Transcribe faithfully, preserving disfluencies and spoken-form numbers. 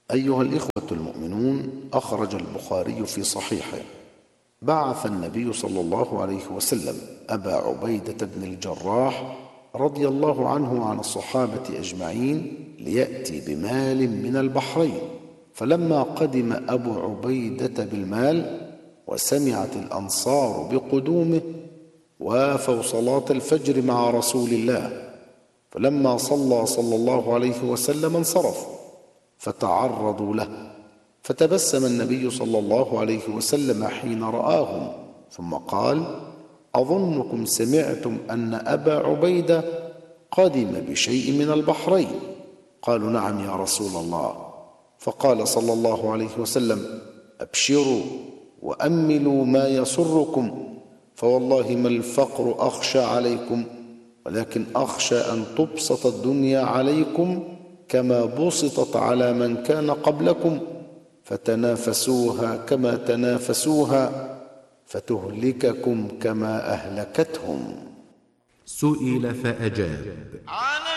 أيها الإخوة المؤمنون، أخرج البخاري في صحيحه: بعث النبي صلى الله عليه وسلم أبا عبيدة بن الجراح رضي الله عنه وعن الصحابة أجمعين ليأتي بمال من البحرين. فلما قدم أبو عبيدة بالمال وسمعت الأنصار بقدومه وافوا صلاة الفجر مع رسول الله، فلما صلى صلى الله عليه وسلم انصرف فتعرضوا له، فتبسم النبي صلى الله عليه وسلم حين رآهم ثم قال: أظنكم سمعتم أن أبا عبيدة قدم بشيء من البحرين. قالوا: نعم يا رسول الله. فقال صلى الله عليه وسلم: أبشروا وأملوا ما يسركم، فوالله ما الفقر أخشى عليكم، ولكن أخشى أن تبسط الدنيا عليكم كما بسطت على من كان قبلكم، فتنافسوها كما تنافسوها فتهلككم كما أهلكتهم. سئل فأجاب: